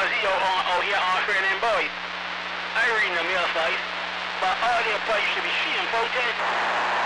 he out here offering them boys. I ring them your size, but all their boys should be shame, folks.